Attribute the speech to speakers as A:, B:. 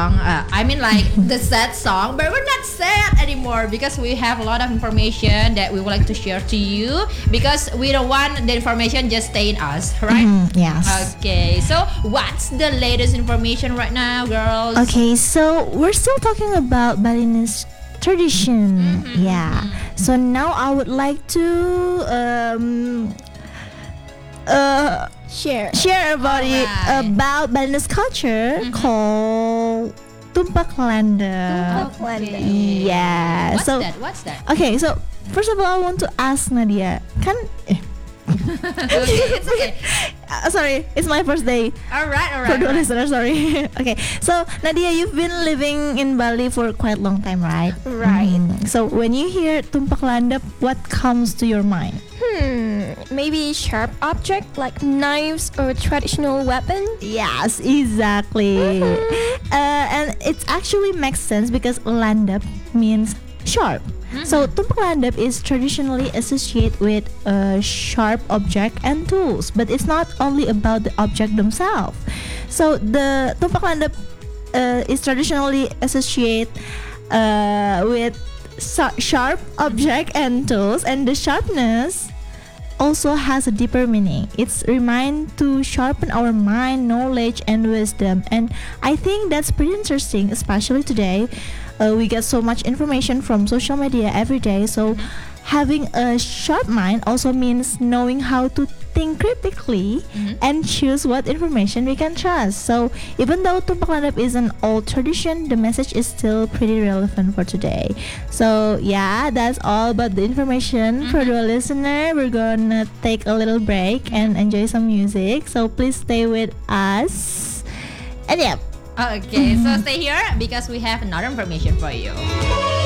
A: song. I mean, like the sad song, but we're not sad anymore because we have a lot of information that we would like to share to you because we don't want the information just stay in us, right?
B: Yes.
A: Okay, so what's the latest information right now, girls?
B: Okay, so we're still talking about Balinese tradition. Yeah. So now I would like to share about it
A: Alright.
B: about Balinese culture called Tumpak Landa.
A: Okay.
B: Yeah.
A: What's that?
B: Okay, so first of all, I want to ask Nadia.
A: Okay, it's okay.
B: Sorry, it's my first day.
A: All right.
B: For the listener, sorry. Okay, so Nadia, you've been living in Bali for quite a long time, right?
C: Right.
B: So when you hear Tumpak Landa, what comes to your mind?
C: Maybe sharp object like knives or traditional weapon.
B: Yes, exactly. And it actually makes sense because landap means sharp. So tumpak landap is traditionally associated with a sharp object and tools, but it's not only about the object themselves. So the tumpak landap is traditionally associated with sharp object and tools, and the sharpness also has a deeper meaning. It's remind to sharpen our mind, knowledge, and wisdom. And I think that's pretty interesting, especially today. We get so much information from social media every day. So having a sharp mind also means knowing how to think critically and choose what information we can trust. So even though Tumpak Landap is an old tradition, the message is still pretty relevant for today. So yeah, that's all about the information for the listener. We're gonna take a little break and enjoy some music. So please stay with us. And yeah.
A: Okay, so stay here because we have another information for you.